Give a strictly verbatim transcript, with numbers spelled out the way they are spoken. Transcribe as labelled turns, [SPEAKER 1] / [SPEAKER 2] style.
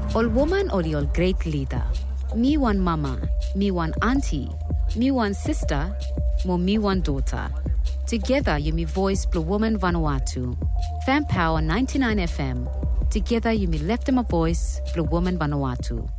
[SPEAKER 1] All woman or your great leader. Me one mama, me one auntie, me one sister, mo me one daughter. Together you me voice Blue Woman Vanuatu. Fan Power ninety-nine F M. Together you me left them a voice Blue Woman Vanuatu.